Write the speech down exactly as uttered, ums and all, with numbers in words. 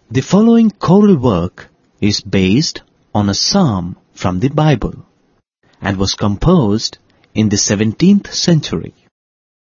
The following choral work is based on a psalm from the Bible and was composed in the seventeenth century.